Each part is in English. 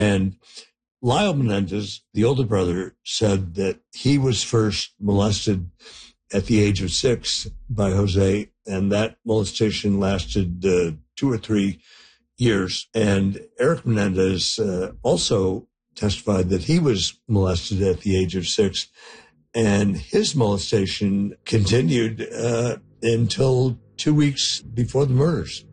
And Lyle Menendez, the older brother, said that he was first molested at the age of 6 by Jose, and that molestation lasted 2 or 3 years. And Eric Menendez also testified that he was molested at the age of 6, and his molestation continued until 2 weeks before the murders.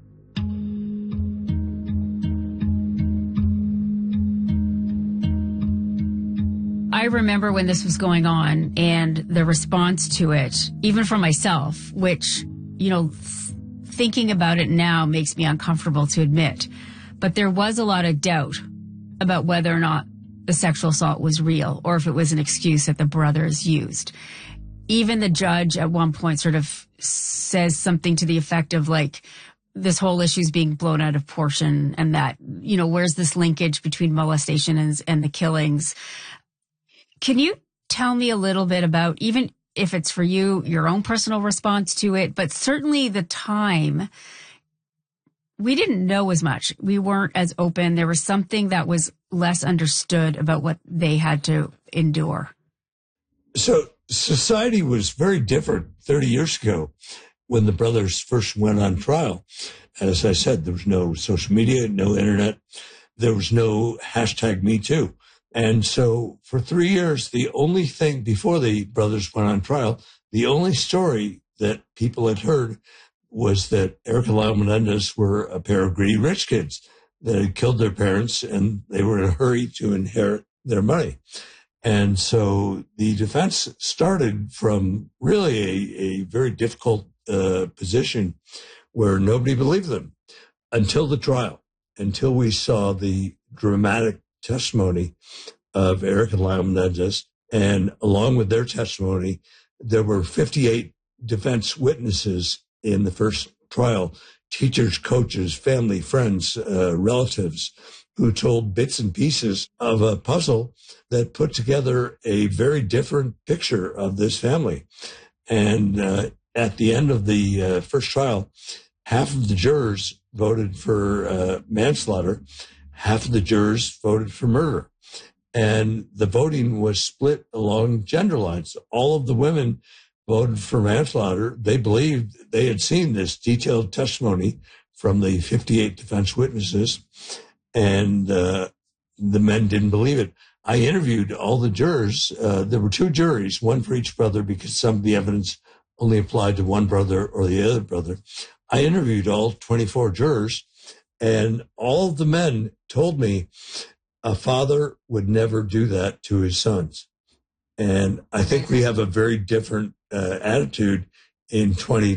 I remember when this was going on and the response to it, even for myself, which, thinking about it now makes me uncomfortable to admit. But there was a lot of doubt about whether or not the sexual assault was real or if it was an excuse that the brothers used. Even the judge at one point sort of says something to the effect of like, this whole issue is being blown out of proportion and that, where's this linkage between molestation and the killings? Can you tell me a little bit about, even if it's for you, your own personal response to it, but certainly the time, we didn't know as much. We weren't as open. There was something that was less understood about what they had to endure. So society was very different 30 years ago when the brothers first went on trial. As I said, there was no social media, no internet. There was no #MeToo. And so for 3 years, the only thing before the brothers went on trial, the only story that people had heard was that Eric and Lyle Menendez were a pair of greedy rich kids that had killed their parents and they were in a hurry to inherit their money. And so the defense started from really a very difficult position where nobody believed them until the trial, until we saw the dramatic testimony of Eric and Lyle Menendez. And along with their testimony, there were 58 defense witnesses in the first trial, teachers, coaches, family, friends, relatives, who told bits and pieces of a puzzle that put together a very different picture of this family. And at the end of the first trial, half of the jurors voted for manslaughter, half of the jurors voted for murder. And the voting was split along gender lines. All of the women voted for manslaughter. They believed they had seen this detailed testimony from the 58 defense witnesses, and the men didn't believe it. I interviewed all the jurors. There were 2 juries, one for each brother, because some of the evidence only applied to one brother or the other brother. I interviewed all 24 jurors, and all of the men told me a father would never do that to his sons. And I think we have a very different attitude in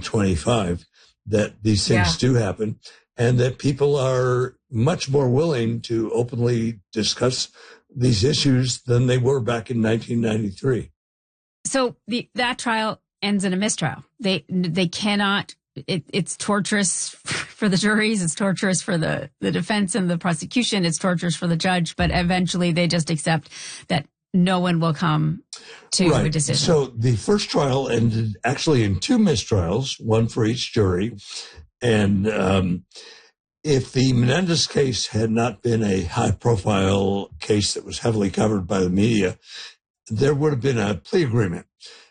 2025 that these things do happen and that people are much more willing to openly discuss these issues than they were back in 1993. So that trial ends in a mistrial. They cannot. It's torturous for the juries. It's torturous for the defense and the prosecution. It's torturous for the judge. But eventually they just accept that no one will come to a decision. So the first trial ended actually in 2 mistrials, one for each jury. And if the Menendez case had not been a high-profile case that was heavily covered by the media, there would have been a plea agreement.